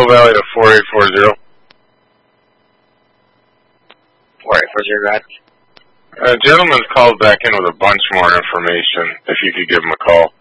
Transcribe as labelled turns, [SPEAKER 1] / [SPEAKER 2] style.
[SPEAKER 1] Valley to 4840.
[SPEAKER 2] 4840, go ahead.
[SPEAKER 1] A gentleman's called back in with a bunch more information, if you could give him a call.